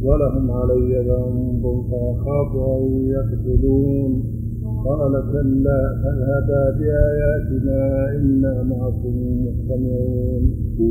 ولهم علي ذنب فأخاف أن يقتلون قال كلا فاذهبا بآياتنا إنا معكم مستمعون.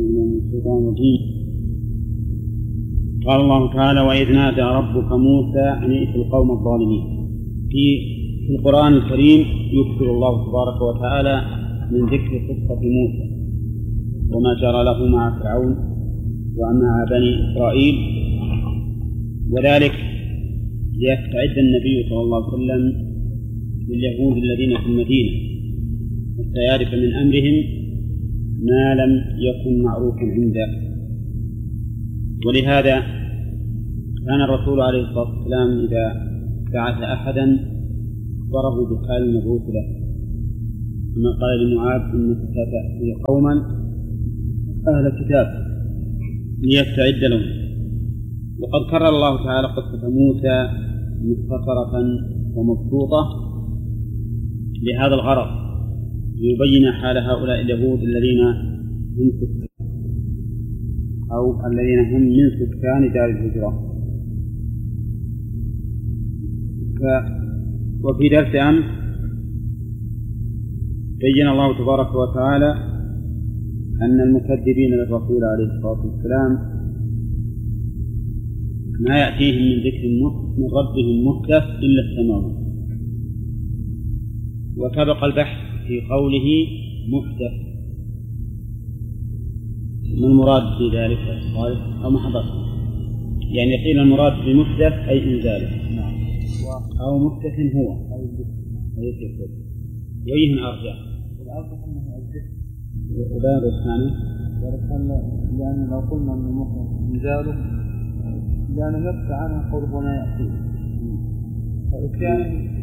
قال الله تعالى: وإذ نادى ربك موسى أن ائت القوم الظالمين. في القرآن الكريم يذكر الله تبارك وتعالى من ذكر قصة موسى وما جرى له مع فرعون ومع بني إسرائيل، وذلك ليستعد النبي صلى الله عليه وسلم لليهود الذين في المدينة حتى يعرف من أمرهم ما لم يكن معروفا عنده. ولهذا كان الرسول عليه الصلاة والسلام إذا بعث أحدا ضربوا بحال المبعوث له، كما قال لمعاذ: إنك ستأتي قوما أهل كتاب ليستعد لهم. وقد كرر الله تعالى قصة موسى مختصرة ومبسوطة لهذا الغرض، ليبين حال هؤلاء اليهود الذين هم سكان أو الذين هم من سكان دار الهجرة. وفي درس أمس بين الله تبارك وتعالى أن المكذبين للرسول عليه الصلاة والسلام ما يأتيهم من ذكر من ربهم محدث إلا استمعوه. وسبق البحث في قوله محدث، ما المراد في ذلك؟ أو محدث، يعني قيل المراد بمحدث أي إنزاله، أو محدث هو أي كفر وين أرجع والأرجح أنه الذكر وباب الثاني لأن لو قلنا أن المحدث إنزاله لأن نبقى عنه قرب ما يأتيه فإتيان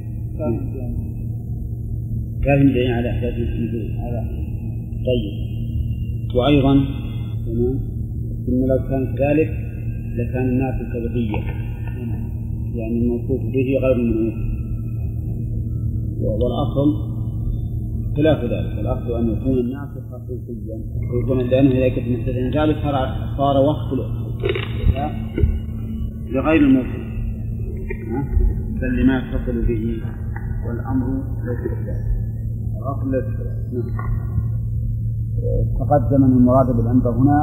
كان دين على أحداث النزول. طيب، وأيضا إن لو كان كذلك لكان الناس كبقية، يعني الموصوف به غير المنوط، والأصل خلاف ذلك. الأصل أن يكون الناس خصوصيا، لأنه إذا كنت مستدين ذلك صار وصف لغير الموصوف بل لما يتصل به، والأمر ليس كذلك. تقدم من المراد بالأنبا هنا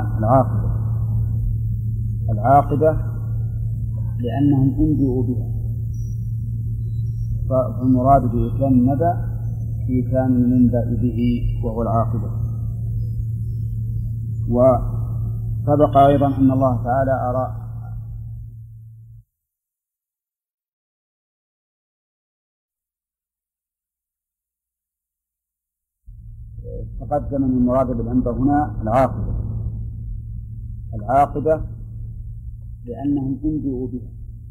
العاقبة لأنهم أنبئوا بها، فالمراد بإتيان النبأ إتيان المنبأ به وهو العاقبة. وسبق أيضا أن الله تعالى تقدم من المراد بالأنبا هنا العاقبة لأنهم أنبئوا بها،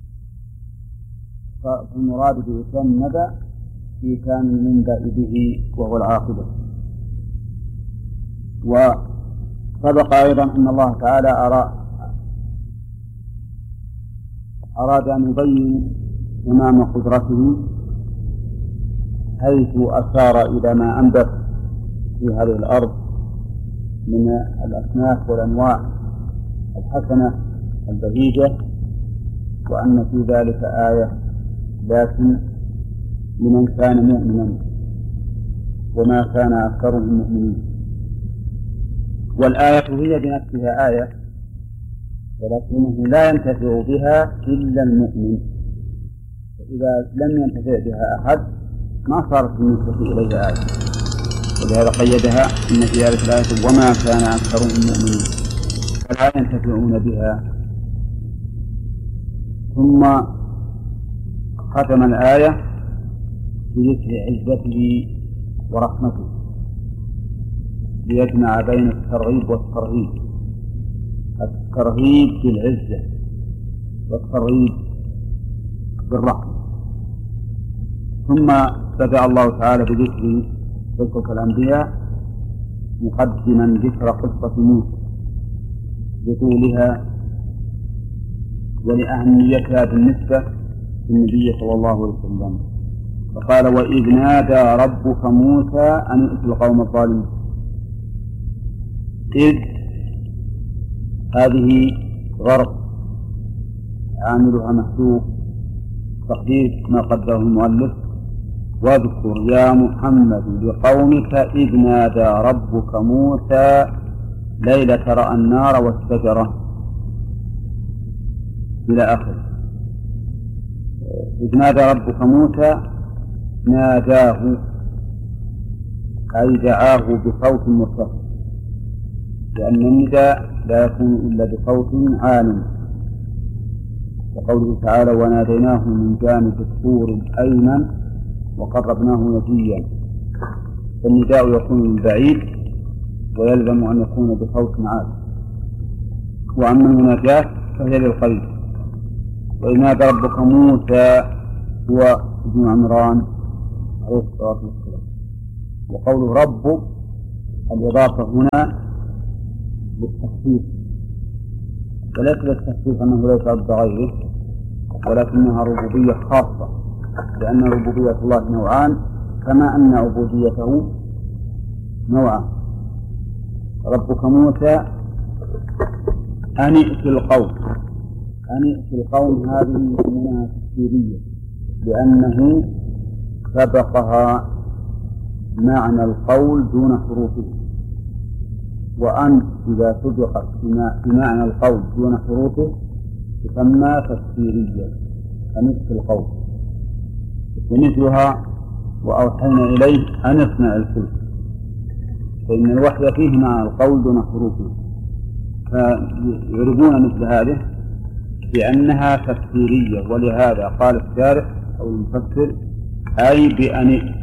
فالمراد بإتيان النبأ إتيان المنبأ به وهو العاقبة. وسبق أيضا أن الله تعالى أراد أن يبين تمام قدرته حيث أشار إلى ما أنبت في هذه الأرض من الأصناف والأنواع الحسنة البهيجة، وأن في ذلك آية، لكن لمن كان مؤمنا وما كان أكثرهم مؤمنين. والآية هي بنفسها آية، ولكنه لا ينتفع بها إلا المؤمن، فإذا لم ينتفع بها أحد ما صارت بالنسبة إليها آية، ولهذا قيدها إن في هذه الآية وما كان أكثرهم مؤمنين، فلا ينتفعون بها. ثم ختم الآية بذكر عزته ورحمته ليجمع بين الترغيب والترهيب، الترهيب بالعزة والترغيب بالرحمة. ثم بدأ الله تعالى بذكر قصة الأنبياء مقدما ذكر قصة موسى بطولها ولأهميتها بالنسبة للنبي صلى الله عليه وسلم. فقال: وإذ نادى ربك موسى أن ائت القوم الظالمين. إذ هذه ظرف عاملها محذوف، تقدير ما قدره المؤلف: واذكر يا محمد لقومك إذ نادى ربك موسى ليلة رأى النار والشجرة إلى آخره. إذ نادى ربك موسى، ناداه أي دعاه بصوت مرتفع، لأن النداء لا يكون إلا بصوت عال. وقوله تعالى: وناديناه من جانب الطور الأيمن وقربناه نجيا. فالنداء يكون من بعيد ويلزم أن يكون بصوت عال. وأما المناجاة فهي للقريب. وإذ نادى ربك موسى هو ابن عمران عليه الصلاة والسلام. وقوله رب الإضافة هنا للتخفيف، وليس للتخفيف أنه ليس رب غيره، ولكنها ربوبية خاصة، لأن ربوبية الله نوعان كما أن عبوديته نوعان. ربك موسى أن ائت القوم، أن ائت القوم هذه يسمونها تفسيرية، لأنه سبقها معنى القول دون حروفه. وأن إذا سبقت بمعنى القول دون حروفه تسمى تفسيرية، أن ائت القوم. ومثلها وأوحينا إليه أن اصنع الفلك، فإن الوحي فيه معنى القول دون حروفه، فيعربون مثل هذه بأنها تفسيرية. ولهذا قال الشارح أو المفسر: أي بأن.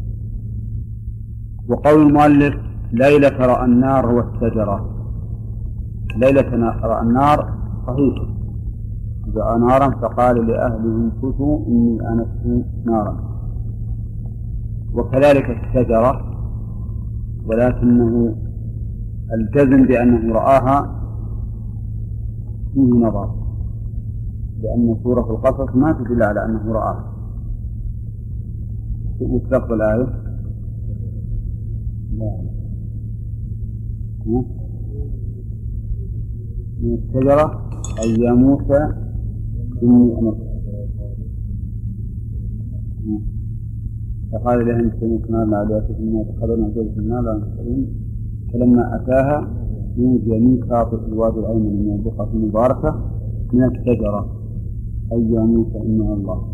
وقول المؤلف: ليلة رأى النار والشجرة، ليلة رأى النار صحيح، رأى نارا فقال لأهله امكثوا إني آنست نارا. وكذلك الشجرة، ولكنه الجزم بأنه رآها فيه نظر، لأن سورة القصص ما تدل على أنه رآها. وتلقى الآية من الشجرة أي يا موسى إني أنا فقال لها إن كنت نار عليها فإنها تخذنا جلس النار لا نستطيع. فلما أتاها نودي من شاطئ الوادي الأيمن من البقعة المباركة من الشجرة أي يا موسى إنها الله.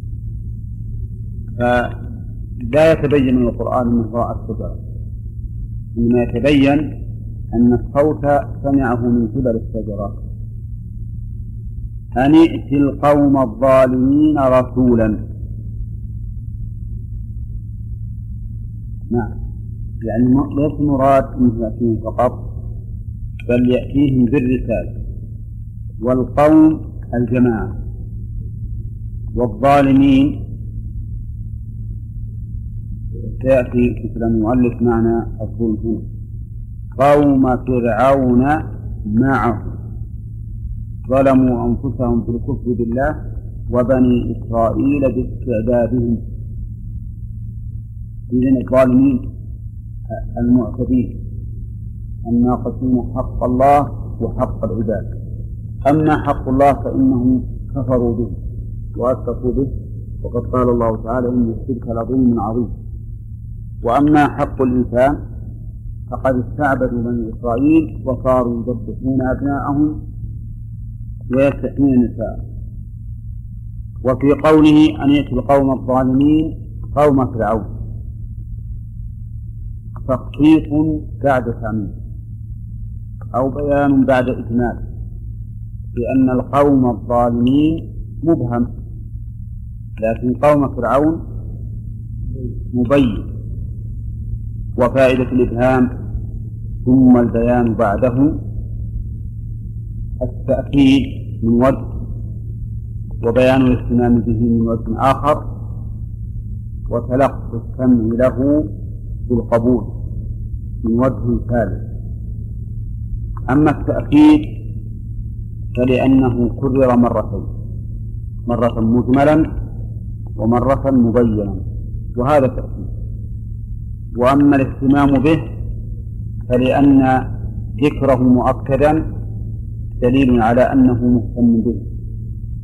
فلا يتبين من القرآن أنه رأى الشجرة، إنما يتبين أن الصوت سمعه من قبل الشجرة. أن ائت القوم الظالمين رسولا. نعم، يعني ليس مراد أنه يأتيهم فقط، بل يأتيهم بالرسالة. والقوم الجماعة، والظالمين سيأتي في كلام المؤلف معنى الظلم هنا. قوم فرعون معه ظلموا أنفسهم بالكفر بالله وبني إسرائيل باستعدادهم. إذن الظالمين المعتدين الناقصين حق الله وحق العباد. أما حق الله فإنهم كفروا به وأشركوا به، وقد قال الله تعالى: إن الشرك لظلم عظيم. وأما حق الإنسان فقد استعبدوا بني إسرائيل وصاروا يذبحون أبناءهم ويستحيون نساءهم. وفي قوله أن يأتي القوم الظالمين قوم فرعون تخصيص بعد تعميم أو بيان بعد إجمال، لأن القوم الظالمين مبهم، لكن قوم فرعون مبين. وفائدة الإبهام ثم البيان بعده التأكيد من وجه، وبيان الاهتمام به من وجه آخر، وتلقي السمع له بالقبول من وجه ثالث. أما التأكيد فلأنه كرر مرتين، مرة مجملا ومرة مبينا، وهذا تأكيد. وأما الاهتمام به فلأن ذكره مؤكدا دليل على أنه مهتم به،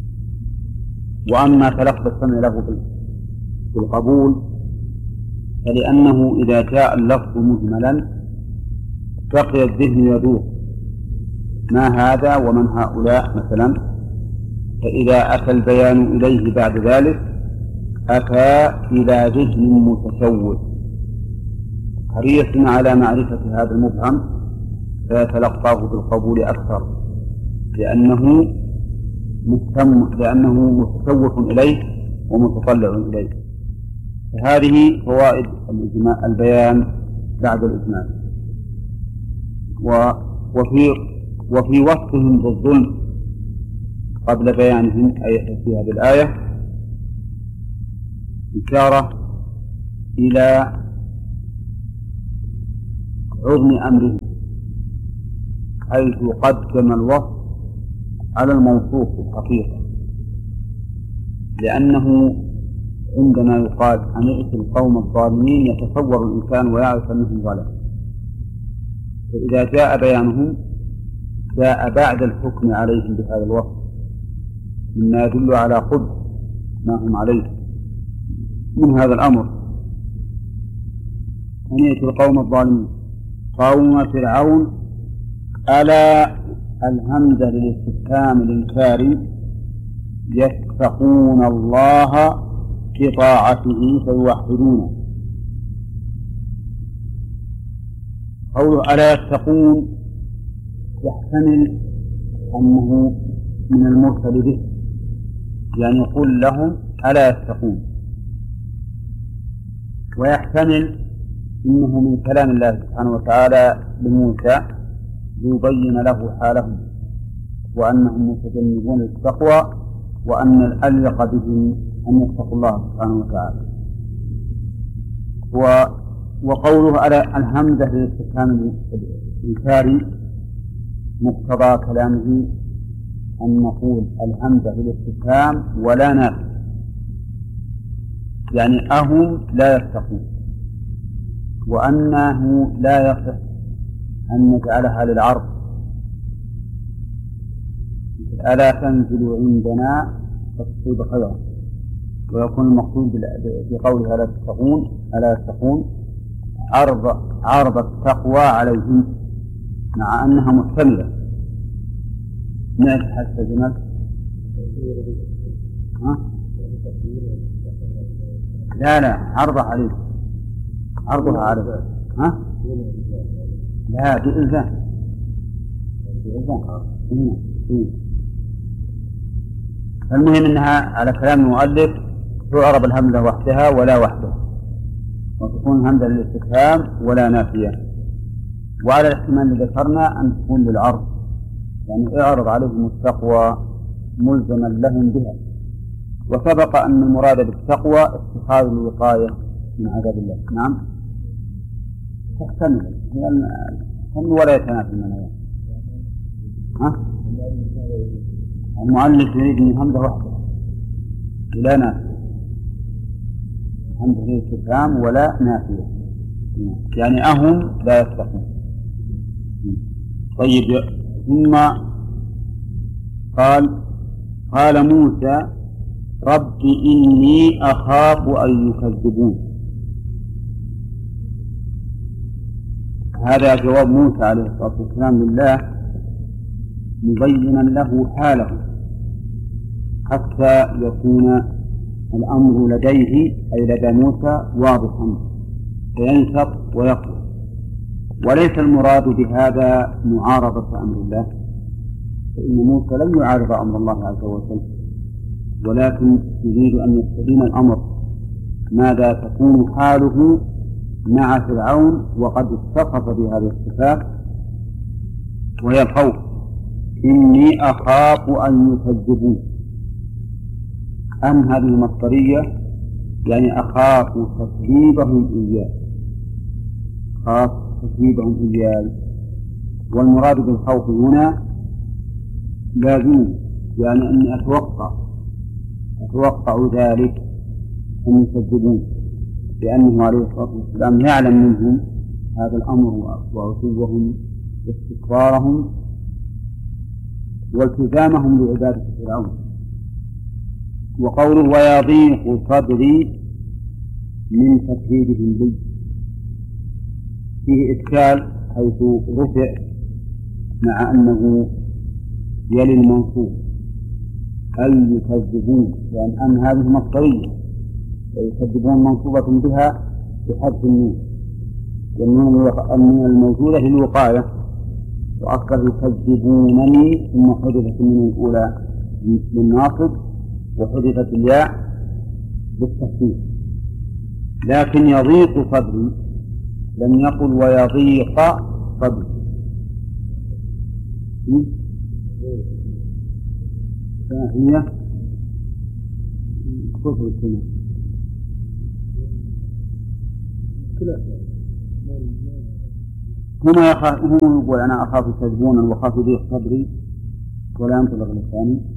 وأما تلقي السمع له بالقبول فلأنه إذا جاء اللفظ مجملا بقي الذهن يدور ما هذا ومن هؤلاء مثلا، فإذا أتى البيان إليه بعد ذلك أتى إلى ذهن متشوش حريص على معرفة هذا المبهم فيتلقاه بالقبول أكثر لأنه متشوف إليه ومتطلع إليه. هذه فوائد البيان بعد الإجمال. وفي وصفهم بالظلم قبل بيانهم في هذه الآية إشارة إلى عظم أمرهم حيث قدم الوصف على الموصوف في الحقيقة، لأنه عندما يقال عن ائت القوم الظالمين يتصور الإنسان ويعرف أنهم ظلموا، فإذا جاء بيانهم جاء بعد الحكم عليهم بهذا الوصف مما يدل على قبح ما هم عليه من هذا الأمر. أن ائت القوم الظالمين قوم فرعون ألا الهمزة للاستفهام الإنكاري يتقون الله بطاعته فيوحدونه. قوله ألا يتقون يحتمل أنه من المرسل به، يعني يقول لهم ألا يتقون، ويحتمل إنه من كلام الله سبحانه وتعالى لموسى ليبين له حالهم وأنهم متجنبون للتقوى وأن الأليق بهم أن يتقوا الله سبحانه وتعالى. وقوله على الهمزة للاستفهام الإنكاري مقتضى كلامه أن نقول الهمزة للاستفهام ولا نافي، يعني أهم لا يتقون، وأنه لا يصح أن نجعلها للعرض ألا تنزل عندنا فتصيب خيرا، ويكون المقصود بقولها لا تتقون ألا يتقون عرض التقوى عليهم مع أنها محتملة. نعم حتى جمال لا عرضها عليه عرضها عليه لا بإلزام المهم أنها على كلام المؤلف تعرب الهمزة وحدها ولا وحدها، وتكون همزة للاستفهام ولا نافية، وعلى الاحتمال اللي ذكرنا أن تكون للعرض، يعني اعرض عليهم التقوى ملزما لهم بها. وسبق أن المراد بالتقوى اتخاذ الوقاية من عذاب الله. نعم تحتمل هم ولا يتنافي المنايا. المؤلف يريد من همزة واحدة لا نافية، همزة الاستفهام ولا نافية، يعني أهم لا يتقون. طيب ثم قال موسى رب إني أخاف أن يكذبون. هذا جواب موسى عليه الصلاة والسلام لله مبينا له حاله حتى يكون الأمر لديه أي لدى موسى واضحا فينشط ويقوى. وليس المراد بهذا معارضة أمر الله، فإن موسى لم يعارض أمر الله عز وجل، ولكن يريد أن يستبين الأمر ماذا تكون حاله مع فرعون وقد اتصف بهذه الصفات وهي الخوف. إني أخاف أن يكذبون. هذه المصدرية يعني أخاف تكذيبهم إياه، أخاف تكذيبهم إياه. والمراد بالخوف هنا لازم، يعني أني أتوقع ذلك أن يكذبون، لأنه عليه الصلاة والسلام يعلم منهم هذا الأمر وعتوهم واستكبارهم والتزامهم بعبادة فرعون، وقوله ويضيق صدري من تكذيبهم لي فيه إشكال حيث رفع مع أنه يلي المنصوب هل يكذبون لأن أن هذه مصدرية ويكذبون منصوبة بها بحذف النون والنون الموجودة للوقاية وأكثر يكذبونني ثم حذفت من الأولى للناصب وحذفت الياء بالتخفيف لكن يضيق صدري لم يقل ويضيق صدري هي كفر السنة هم يقول أنا أخاف يكذبون وأخاف يضيق صدري ولا ينطلق لساني